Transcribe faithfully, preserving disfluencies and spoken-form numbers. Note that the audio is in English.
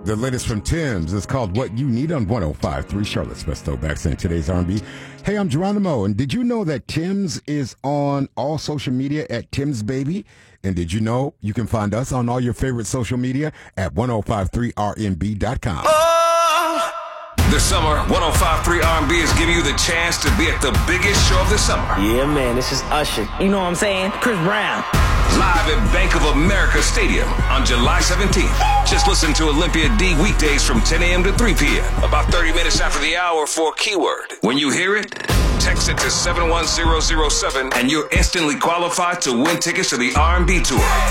The latest from Tim's is called What You Need on one oh five point three Charlotte's Best Throwbacks in today's R and B. Hey, I'm Geronimo, and did you know that Tim's is on all social media at Tim's Baby? And did you know you can find us on all your favorite social media at ten fifty-three R N B dot com? Oh! This summer, ten fifty-three R and B is giving you the chance to be at the biggest show of the summer. Yeah, man, this is Usher. You know what I'm saying? Chris Brown. Live at Bank of America Stadium on July seventeenth. Just listen to Olympia D weekdays from ten a.m. to three p.m. About thirty minutes after the hour for a keyword. When you hear it, text it to seven one zero zero seven and you're instantly qualified to win tickets to the R and B tour.